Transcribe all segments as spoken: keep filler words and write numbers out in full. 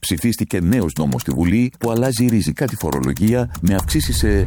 Ψηφίστηκε νέος νόμος στη Βουλή που αλλάζει ριζικά τη φορολογία με αυξήσεις σε...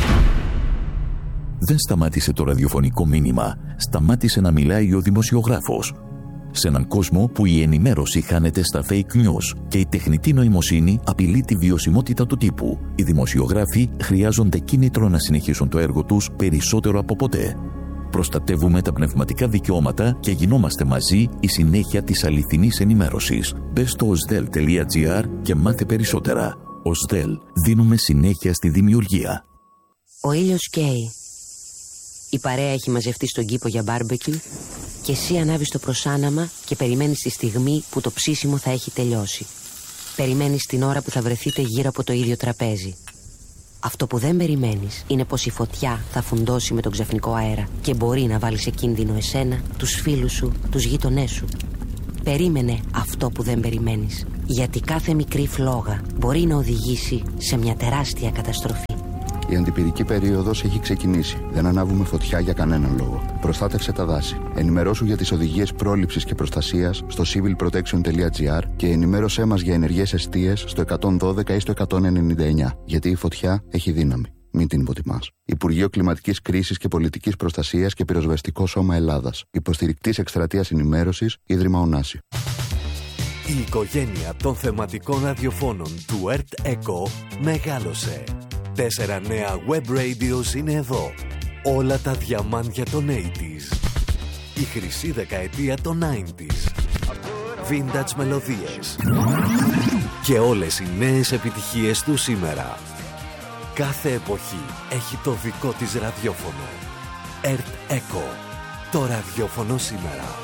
Δεν σταμάτησε το ραδιοφωνικό μήνυμα. Σταμάτησε να μιλάει ο δημοσιογράφος. Σε έναν κόσμο που η ενημέρωση χάνεται στα fake news και η τεχνητή νοημοσύνη απειλεί τη βιωσιμότητα του τύπου, οι δημοσιογράφοι χρειάζονται κίνητρο να συνεχίσουν το έργο τους περισσότερο από ποτέ. Προστατεύουμε τα πνευματικά δικαιώματα και γινόμαστε μαζί η συνέχεια της αληθινής ενημέρωσης. Μπες στο osdel τελεία gr και μάθε περισσότερα. osdel. Δίνουμε συνέχεια στη δημιουργία. Ο ήλιος καίει. Η παρέα έχει μαζευτεί στον κήπο για μπάρμπεκιου και εσύ ανάβεις το προσάναμα και περιμένεις τη στιγμή που το ψήσιμο θα έχει τελειώσει. Περιμένεις την ώρα που θα βρεθείτε γύρω από το ίδιο τραπέζι. Αυτό που δεν περιμένεις είναι πως η φωτιά θα φουντώσει με τον ξαφνικό αέρα και μπορεί να βάλει σε κίνδυνο εσένα, τους φίλους σου, τους γείτονές σου. Περίμενε αυτό που δεν περιμένεις, γιατί κάθε μικρή φλόγα μπορεί να οδηγήσει σε μια τεράστια καταστροφή. Η αντιπυρική περίοδος έχει ξεκινήσει. Δεν ανάβουμε φωτιά για κανέναν λόγο. Προστάτευσε τα δάση. Ενημερώσου για τις οδηγίες πρόληψης και προστασίας στο civil protection τελεία gr και ενημέρωσέ μας για ενεργές εστίες στο εκατόν δώδεκα ή στο εκατόν ενενήντα εννιά. Γιατί η φωτιά έχει δύναμη. Μην την υποτιμάς. Υπουργείο Κλιματικής Κρίσης και Πολιτικής Προστασίας και Πυροσβεστικό Σώμα Ελλάδας. Υποστηρικτής εκστρατείας ενημέρωσης, Ίδρυμα Ωνάση. Η οικογένεια των θεματικών ραδιοφώνων του ΕΡΤ ΕΚΟ μεγάλωσε. Τέσσερα νέα web radios είναι εδώ. Όλα τα διαμάντια των ογδόντα. Η χρυσή δεκαετία των ενενήντα. Vintage μελωδίες. Και όλες οι νέες επιτυχίες του σήμερα. Κάθε εποχή έχει το δικό της ραδιόφωνο. ΕΡΤ ΕΚΟ. Το ραδιόφωνο σήμερα.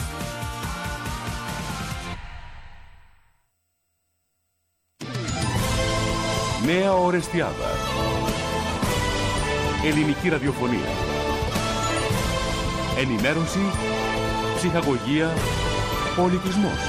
Νέα Ορεστιάδα. Ελληνική ραδιοφωνία. Ενημέρωση, ψυχαγωγία, πολιτισμός.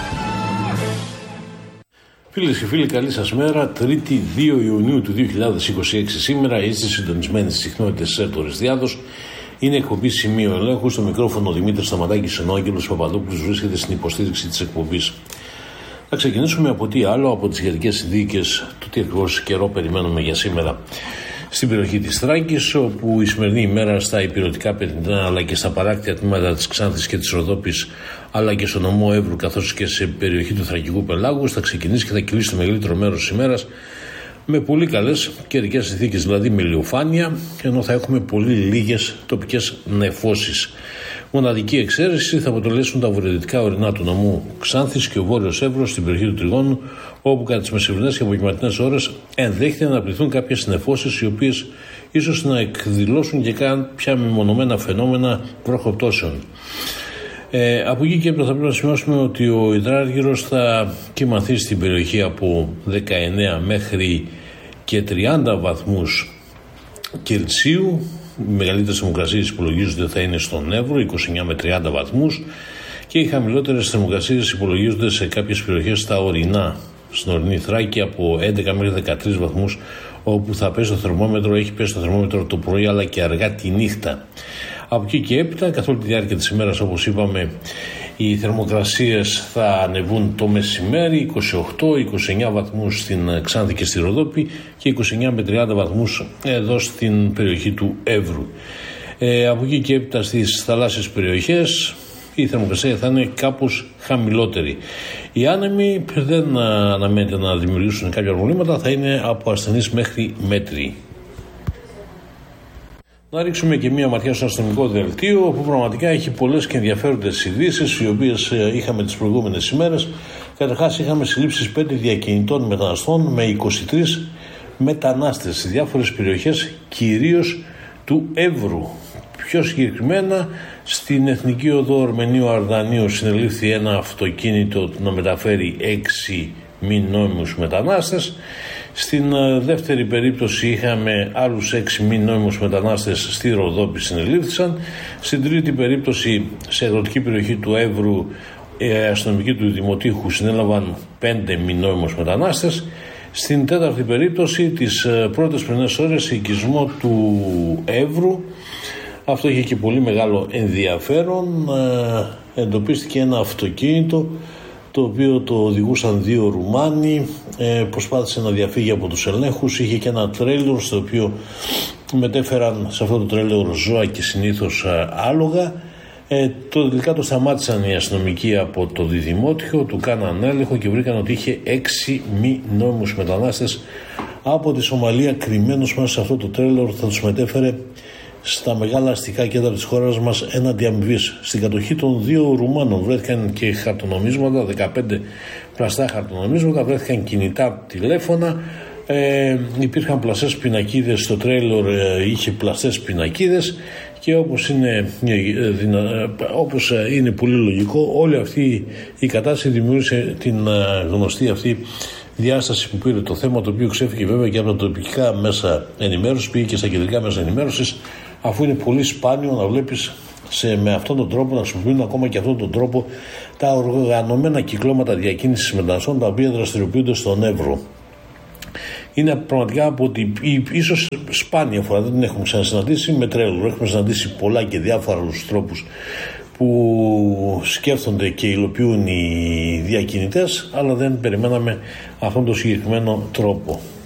Φίλες και φίλοι, καλή σας μέρα. Τρίτη δύο Ιουνίου του δύο χιλιάδες είκοσι έξι σήμερα. Είστε συντονισμένοι στις συχνότητες της ΕΡΤ Ορεστιάδος. Είναι εκπομπή Σημείο Ελέγχου. Στο μικρόφωνο Δημήτρης Σταματάκης, ενώ ο Άγγελος Παπαδόπουλος βρίσκεται στην υποστήριξη της εκπομπής. Θα ξεκινήσουμε από τι άλλο, από τις γενικές συνθήκες του τι ακριβώς καιρό περιμένουμε για σήμερα. Στην περιοχή της Θράκης, όπου η σημερινή ημέρα στα υπηρετικά Πενιντά αλλά και στα παράκτια τμήματα της Ξάνθης και της Ροδόπης, αλλά και στο νομό Εύρου καθώς και σε περιοχή του Θρακικού Πελάγους, θα ξεκινήσει και θα κυλήσει το μεγαλύτερο μέρος της ημέρας με πολύ καλές καιρικές συνθήκες, δηλαδή με ηλιοφάνεια, ενώ θα έχουμε πολύ λίγες τοπικές νεφώσεις. Μοναδική εξαίρεση θα αποτελέσουν τα βορειοδυτικά ορεινά του νομού Ξάνθης και ο βόρειος Εύρος στην περιοχή του Τριγώνου, όπου κατά τις μεσημβρινές και απογευματινές ώρες ενδέχεται να αναπτυχθούν κάποιες νεφώσεις, οι οποίες ίσως να εκδηλώσουν και κάποια μεμονωμένα φαινόμενα βροχοπτώσεων. Ε, από εκεί και έπειτα θα πρέπει να σημειώσουμε ότι ο υδράργυρος θα κυμανθεί στην περιοχή από δεκαεννέα μέχρι και τριάντα βαθμούς Κελσίου. Οι μεγαλύτερες θερμοκρασίες υπολογίζονται θα είναι στον Εύρο, είκοσι εννέα με τριάντα βαθμούς, και οι χαμηλότερες θερμοκρασίες υπολογίζονται σε κάποιες περιοχές στα ορεινά, στην ορεινή Θράκη, από έντεκα μέχρι δεκατρείς βαθμούς, όπου θα πέσει το θερμόμετρο, έχει πέσει το θερμόμετρο το πρωί αλλά και αργά τη νύχτα. Από εκεί και έπειτα, καθ' όλη τη διάρκεια της ημέρας, όπως είπαμε, οι θερμοκρασίες θα ανεβούν το μεσημέρι, είκοσι οκτώ με είκοσι εννέα βαθμούς στην Ξάνθη και στη Ροδόπη και είκοσι εννέα με τριάντα βαθμούς εδώ στην περιοχή του Εύρου. Ε, από εκεί και έπειτα στις θαλάσσιες περιοχές η θερμοκρασία θα είναι κάπως χαμηλότερη. Οι άνεμοι δεν αναμένεται να δημιουργήσουν κάποια προβλήματα, θα είναι από ασθενείς μέχρι μέτριοι. Να ρίξουμε και μία ματιά στο αστυνομικό δελτίο, που πραγματικά έχει πολλές και ενδιαφέροντες ειδήσεις, οι οποίες είχαμε τις προηγούμενες ημέρες. Καταρχάς, είχαμε συλλήψεις πέντε διακινητών μεταναστών με είκοσι τρεις μετανάστες σε διάφορες περιοχές, κυρίως του Εύρου. Πιο συγκεκριμένα, στην Εθνική Οδό Ορμενίου Αρδανίου συνελήφθη ένα αυτοκίνητο να μεταφέρει έξι μη νόμιμους μετανάστες. Στην δεύτερη περίπτωση είχαμε άλλους έξι μη νόμιμους μετανάστες στη Ροδόπη συνελήφθησαν. Στην τρίτη περίπτωση, σε αγροτική περιοχή του Εύρου, οι αστυνομικοί του Δημοτήχου συνέλαβαν πέντε μη νόμιμους μετανάστες. Στην τέταρτη περίπτωση, τις πρώτες πρωινές ώρες, σε οικισμό του Εύρου, αυτό είχε και πολύ μεγάλο ενδιαφέρον, εντοπίστηκε ένα αυτοκίνητο το το οποίο το οδηγούσαν δύο Ρουμάνοι, ε, προσπάθησε να διαφύγει από τους ελέγχους, είχε και ένα τρέιλερ στο οποίο μετέφεραν σε αυτό το τρέιλερ ζώα και συνήθως ε, άλογα. Ε, το τελικά το σταμάτησαν οι αστυνομικοί από το Διδημότυχο, του κάναν έλεγχο και βρήκαν ότι είχε έξι μη νόμιμους μετανάστες από τη Σομαλία κρυμμένους μέσα σε αυτό το τρέιλερ. Θα τους μετέφερε στα μεγάλα αστικά κέντρα της χώρας μας έναντι αμοιβής. Στην κατοχή των δύο Ρουμάνων βρέθηκαν και χαρτονομίσματα, δεκαπέντε πλαστά χαρτονομίσματα, βρέθηκαν κινητά τηλέφωνα, ε, υπήρχαν πλαστές πινακίδες, στο τρέιλερ ε, είχε πλαστές πινακίδες και όπως είναι, ε, δυνα, ε, όπως είναι πολύ λογικό, όλη αυτή η κατάσταση δημιούργησε την ε, γνωστή αυτή διάσταση που πήρε το θέμα, το οποίο ξέφυγε βέβαια και από τα τοπικά μέσα ενημέρωσης, πήγε και στα κεντρικά μέσα ενημέρωσης, αφού είναι πολύ σπάνιο να βλέπεις σε, με αυτόν τον τρόπο να χρησιμοποιούν ακόμα και αυτόν τον τρόπο τα οργανωμένα κυκλώματα διακίνησης μεταναστών τα οποία δραστηριοποιούνται στον Εύρο. Είναι πραγματικά από τη ίσως σπάνια φορά, δεν την έχουμε ξανασυναντήσει με τρέλο. Έχουμε συναντήσει πολλά και διάφορους τρόπους που σκέφτονται και υλοποιούν οι διακινητές, αλλά δεν περιμέναμε αυτόν τον συγκεκριμένο τρόπο.